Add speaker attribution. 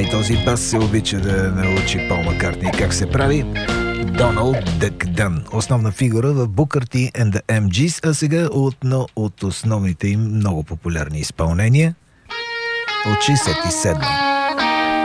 Speaker 1: и този бас се обича да научи Пол Маккартни как се прави. Доналд Дък Дън, основна фигура в Booker T and the MGs, а сега от основните им много популярни изпълнения от 67.